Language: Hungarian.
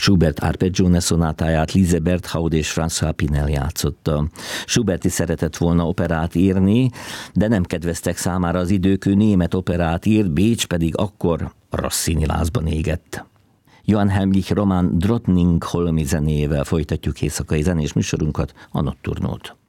Schubert Arpeggione szonátáját Lise Berthaud és François Pinel játszotta. Schubert is szeretett volna operát írni, de nem kedveztek számára az idők, ő német operát írt, Bécs pedig akkor Rossini lázban égett. Johann Heinrich Román Drottningholmi zenéjével folytatjuk éjszakai zenés műsorunkat, a Notturnót.